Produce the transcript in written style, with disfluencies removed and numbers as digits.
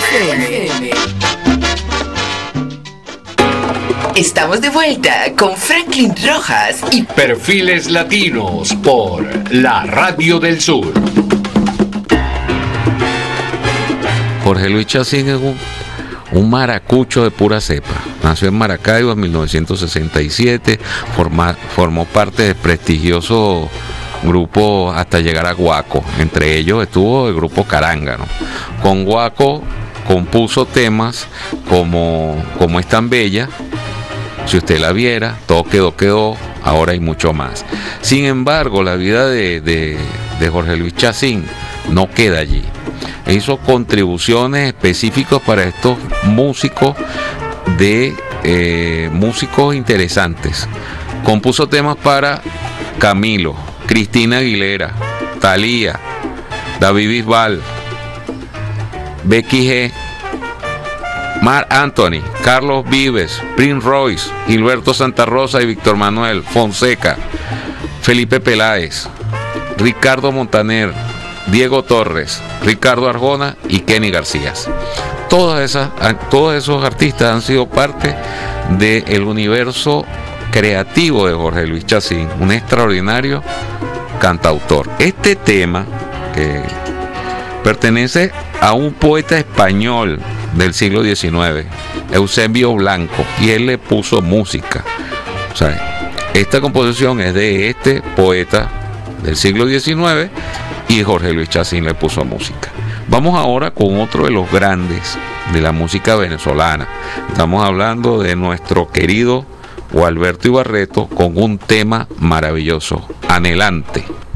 FM. Estamos de vuelta con Franklin Rojas y Perfiles Latinos por la Radio del Sur. Jorge Luis Chacín es un maracucho de pura cepa. Nació en Maracaibo en 1967, formó parte del prestigioso grupo hasta llegar a Guaco. Entre ellos estuvo el grupo Caranga, ¿no? Con Guaco compuso temas como Es tan bella, Si usted la viera, Todo quedó, Ahora y mucho más. Sin embargo, la vida de Jorge Luis Chacín no queda allí. Hizo contribuciones específicas para estos músicos músicos interesantes. Compuso temas para Camilo, Cristina Aguilera, Thalía, David Bisbal, Becky G, Marc Anthony, Carlos Vives, Prince Royce, Gilberto Santa Rosa y Víctor Manuel, Fonseca, Felipe Peláez, Ricardo Montaner, Diego Torres, Ricardo Arjona y Kenny García. Todos esos artistas han sido parte del universo creativo de Jorge Luis Chacín, un extraordinario cantautor. Este tema que pertenece a un poeta español del siglo XIX, Eusebio Blanco, y él le puso música. O sea, esta composición es de este poeta del siglo XIX y Jorge Luis Chacín le puso música. Vamos ahora con otro de los grandes de la música venezolana. Estamos hablando de nuestro querido Gualberto Ibarreto con un tema maravilloso, Anhelante.